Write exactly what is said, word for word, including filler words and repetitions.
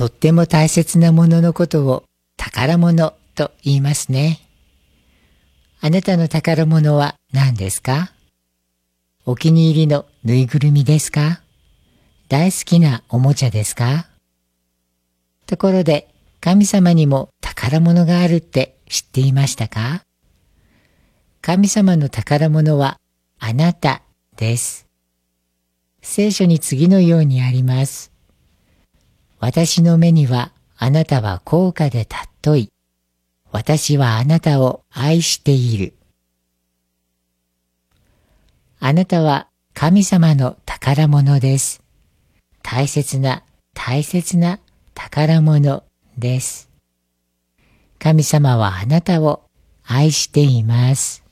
とっても大切なもののことを宝物と言いますね。あなたの宝物は何ですか？お気に入りのぬいぐるみですか？大好きなおもちゃですか？ところで、神様にも宝物があるって知っていましたか？神様の宝物はあなたです。聖書に次のようにあります。私の目にはあなたは高価で尊い。私はあなたを愛している。あなたは神様の宝物です。大切な大切な宝物です。神様はあなたを愛しています。